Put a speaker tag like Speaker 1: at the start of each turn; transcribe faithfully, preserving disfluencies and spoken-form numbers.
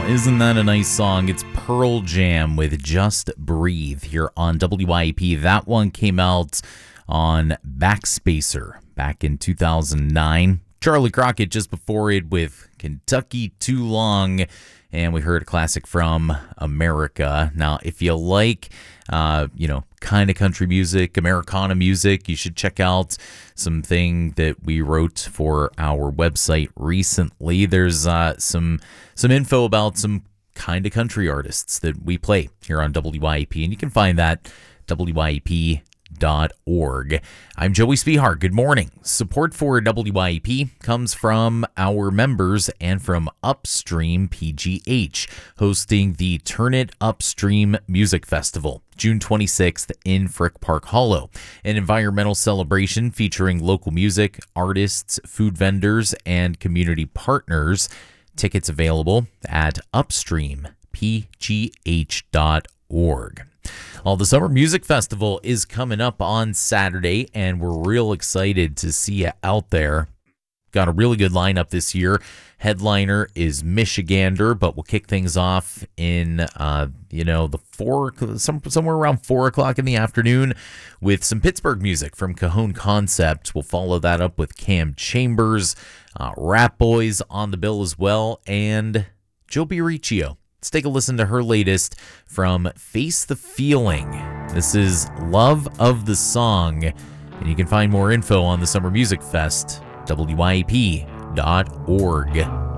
Speaker 1: Isn't that a nice song? It's Pearl Jam with Just Breathe here on W Y A P. That one came out on Backspacer back in two thousand nine. Charlie Crockett just before it with Kentucky Too Long. And we heard a classic from America. Now, if you like, uh, you know, kind of country music, Americana music, you should check out something that we wrote for our website recently. There's uh, some some info about some kind of country artists that we play here on W Y A P, and you can find that W Y A P dot org. I'm Joey Spihar. Good morning. Support for W Y A P comes from our members and from Upstream P G H, hosting the Turn It Upstream Music Festival, June twenty-sixth in Frick Park Hollow, an environmental celebration featuring local music, artists, food vendors, and community partners. Tickets available at upstream p g h dot org. Well, the Summer Music Festival is coming up on Saturday, and we're real excited to see you out there. Got a really good lineup this year. Headliner is Michigander, but we'll kick things off in, uh, you know, the four, some, somewhere around four o'clock in the afternoon with some Pittsburgh music from Cajon Concept. We'll follow that up with Cam Chambers, uh, Rat Boys on the bill as well, and Joe Riccio. Let's take a listen to her latest from Face the Feeling. This is Love of the Song, and you can find more info on the Summer Music Fest, W Y A P dot org.